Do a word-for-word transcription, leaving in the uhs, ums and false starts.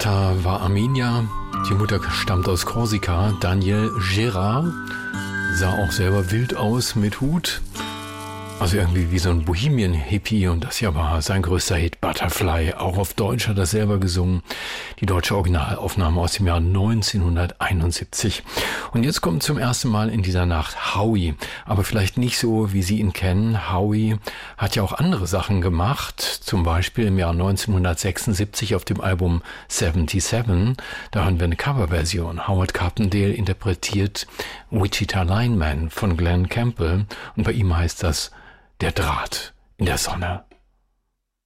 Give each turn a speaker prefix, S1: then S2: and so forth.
S1: Vater war Armenier, die Mutter stammt aus Korsika. Daniel Gérard sah auch selber wild aus mit Hut. Also irgendwie wie so ein Bohemian-Hippie, und das hier war sein größter Hit, Butterfly. Auch auf Deutsch hat er selber gesungen. Die deutsche Originalaufnahme aus dem Jahr neunzehnhunderteinundsiebzig. Und jetzt kommt zum ersten Mal in dieser Nacht Howie. Aber vielleicht nicht so, wie Sie ihn kennen. Howie hat ja auch andere Sachen gemacht. Zum Beispiel im Jahr neunzehnhundertsechsundsiebzig auf dem Album siebenundsiebzig. Da hören wir eine Coverversion. Howard Carpendale interpretiert Wichita Lineman von Glenn Campbell. Und bei ihm heißt das Der Draht in der Sonne.